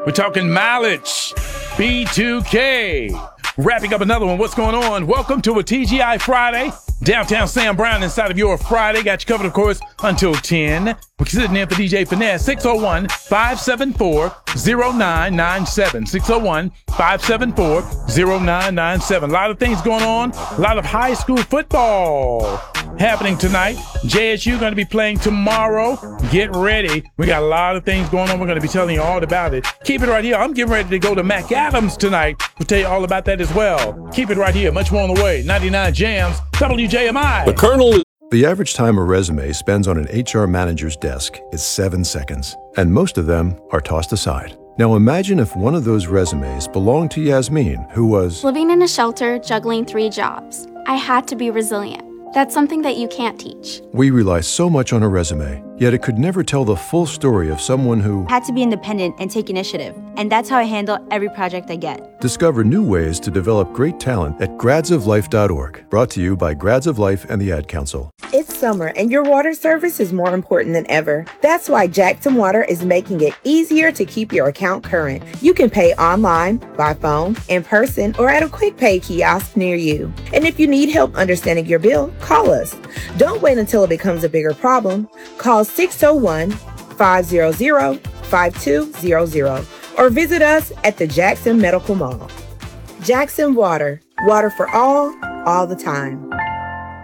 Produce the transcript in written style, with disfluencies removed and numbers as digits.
We're talking mileage. B2K. Wrapping up another one. What's going on? Welcome to a TGI Friday. Downtown Sam Brown inside of your Friday. Got you covered, of course, until 10. We're sitting there for DJ Finesse. 601-574-0997. 601-574-0997. A lot of things going on. A lot of high school football happening tonight. JSU going to be playing tomorrow. Get ready. We got a lot of things going on. We're going to be telling you all about it. Keep it right here. I'm getting ready to go to McAdams tonight. We'll tell you all about that as well. Keep it right here. Much more on the way. 99 Jams, WJMI. The Colonel. The average time a resume spends on an HR manager's desk is 7 seconds, and most of them are tossed aside. Now imagine if one of those resumes belonged to Yasmin, who was living in a shelter, juggling 3 jobs. I had to be resilient. That's something that you can't teach. We rely so much on a resume, yet it could never tell the full story of someone who had to be independent and take initiative. And that's how I handle every project I get. Discover new ways to develop great talent at gradsoflife.org. Brought to you by Grads of Life and the Ad Council. It's summer and your water service is more important than ever. That's why Jackson Water is making it easier to keep your account current. You can pay online, by phone, in person, or at a quick pay kiosk near you. And if you need help understanding your bill, call us. Don't wait until it becomes a bigger problem. Call 601-500-5200 or visit us at the Jackson Medical Mall. Jackson Water, water for all the time.